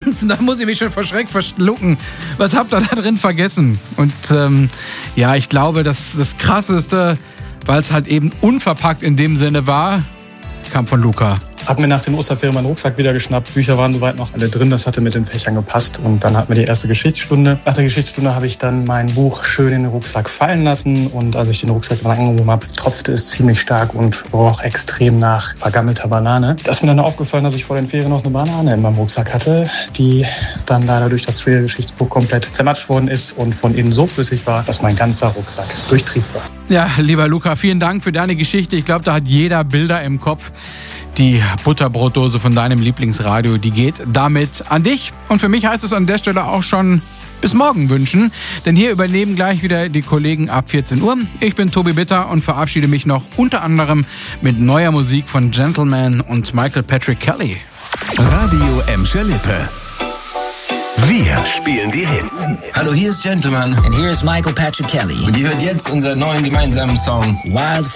Ganzen, da muss ich mich schon vor Schreck verschlucken. Was habt ihr da drin vergessen? Und ja, ich glaube, das Krasseste, weil es halt eben unverpackt in dem Sinne war, kam von Luca. Hab mir nach den Osterferien meinen Rucksack wieder geschnappt. Bücher waren soweit noch alle drin. Das hatte mit den Fächern gepasst. Und dann hatten wir die erste Geschichtsstunde. Nach der Geschichtsstunde habe ich dann mein Buch schön in den Rucksack fallen lassen. Und als ich den Rucksack dran angehoben habe, tropfte es ziemlich stark und roch extrem nach vergammelter Banane. Da ist mir dann aufgefallen, dass ich vor den Ferien noch eine Banane in meinem Rucksack hatte, die dann leider durch das Thriller-Geschichtsbuch komplett zermatscht worden ist und von innen so flüssig war, dass mein ganzer Rucksack durchtrieft war. Ja, lieber Luca, vielen Dank für deine Geschichte. Ich glaube, da hat jeder Bilder im Kopf. Die Butterbrotdose von deinem Lieblingsradio, die geht damit an dich. Und für mich heißt es an der Stelle auch schon bis morgen wünschen. Denn hier übernehmen gleich wieder die Kollegen ab 14 Uhr. Ich bin Tobi Bitter und verabschiede mich noch unter anderem mit neuer Musik von Gentleman und Michael Patrick Kelly. Radio Emscher Lippe. Wir spielen die Hits. Hallo, hier ist Gentleman. And here is Michael Patrick Kelly. Und ihr hört jetzt unseren neuen gemeinsamen Song Wildfire.